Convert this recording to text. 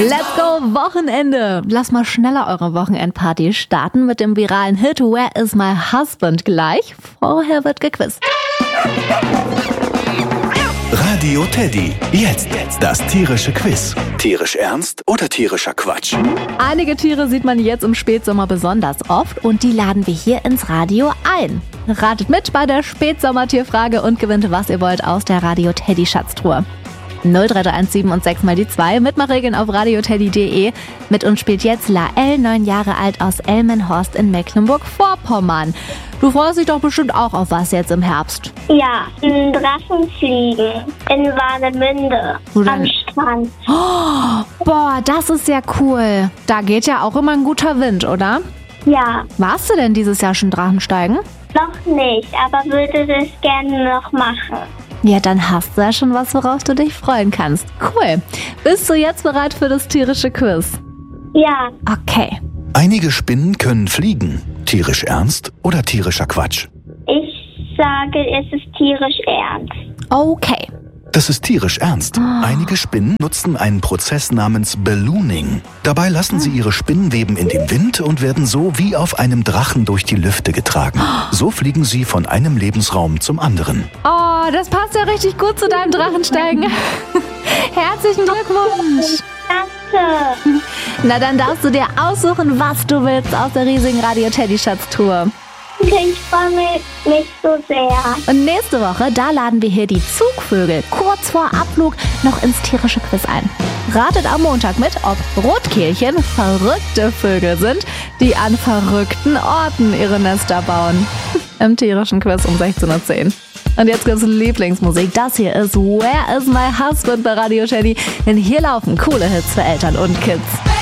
Let's go, Wochenende! Lasst mal schneller eure Wochenendparty starten mit dem viralen Hit Where is my husband gleich. Vorher wird gequizt. Radio Teddy. Jetzt das tierische Quiz. Tierisch ernst oder tierischer Quatsch? Einige Tiere sieht man jetzt im Spätsommer besonders oft und die laden wir hier ins Radio ein. Ratet mit bei der Spätsommertierfrage und gewinnt, was ihr wollt, aus der Radio Teddy Schatztruhe. 03117 und 6 mal die 2. Mitmachregeln auf radioteddy.de. Mit uns spielt jetzt Lael, 9 Jahre alt, aus Elmenhorst in Mecklenburg-Vorpommern. Du freust dich doch bestimmt auch auf was jetzt im Herbst. Ja, ein Drachenfliegen in Warnemünde am Strand. Oh, boah, das ist ja cool. Da geht ja auch immer ein guter Wind, oder? Ja, Warst du denn dieses Jahr schon Drachensteigen? noch nicht, aber würde das gerne noch machen. Ja, dann hast du ja schon was, worauf du dich freuen kannst. Cool. Bist du jetzt bereit für das tierische Quiz? Ja, Okay. Einige Spinnen können fliegen. Tierisch ernst oder tierischer Quatsch? ich sage, es ist tierisch ernst. Okay. Das ist tierisch ernst. Einige Spinnen nutzen einen Prozess namens Ballooning. Dabei lassen sie ihre Spinnweben in den Wind und werden so wie auf einem Drachen durch die Lüfte getragen. So fliegen sie von einem Lebensraum zum anderen. Oh, das passt ja richtig gut zu deinem Drachensteigen. Herzlichen Glückwunsch. Danke. Na, dann darfst du dir aussuchen, was du willst aus der riesigen Radio Teddy Schatztruhe. Ich freue mich so sehr. Und nächste Woche, da laden wir hier die Zugvögel kurz vor Abflug noch ins tierische Quiz ein. Ratet am Montag mit, ob Rotkehlchen verrückte Vögel sind, die an verrückten Orten ihre Nester bauen. Im tierischen Quiz um 16:10 Uhr. Und jetzt gibt's Lieblingsmusik. Das hier ist Where is my husband bei Radio Teddy. Denn hier laufen coole Hits für Eltern und Kids.